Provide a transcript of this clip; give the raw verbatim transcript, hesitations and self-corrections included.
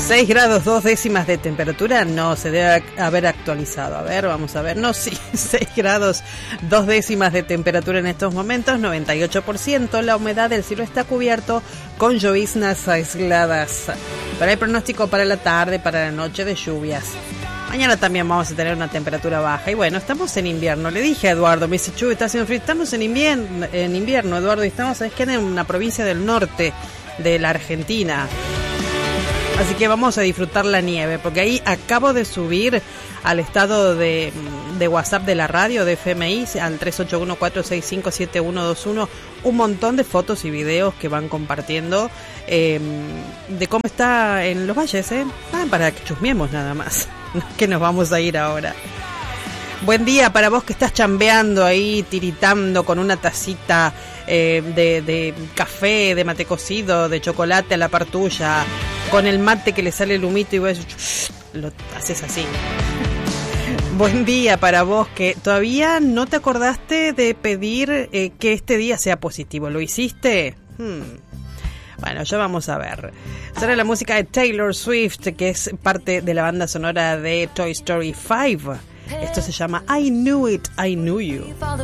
seis grados, dos décimas de temperatura, no se debe haber actualizado. A ver, vamos a ver. No, sí, seis grados, dos décimas de temperatura en estos momentos, noventa y ocho por ciento. La humedad del cielo está cubierto con lloviznas aisladas. Pero hay pronóstico para la tarde, para la noche de lluvias. Mañana también vamos a tener una temperatura baja. Y bueno, estamos en invierno. Le dije a Eduardo, me dice, Chu, está haciendo frío. Estamos en invierno, en invierno, Eduardo, y estamos, ¿sabes qué? En una provincia del norte de la Argentina. Así que vamos a disfrutar la nieve, porque ahí acabo de subir al estado de, de WhatsApp de la radio, de F M I, al tres ocho uno, cuatro seis cinco, siete uno dos uno, un montón de fotos y videos que van compartiendo eh, de cómo está en los valles, ¿eh? Ah, para que chusmeemos nada más, que nos vamos a ir ahora. Buen día para vos que estás chambeando ahí, tiritando con una tacita eh, de, de café, de mate cocido, de chocolate a la par tuya, con el mate que le sale el humito y vos lo haces así. Buen día para vos que todavía no te acordaste de pedir eh, que este día sea positivo. ¿Lo hiciste? Hmm. Bueno, ya vamos a ver. Será la música de Taylor Swift, que es parte de la banda sonora de Toy Story cinco. Esto se llama I Knew It, I Knew You.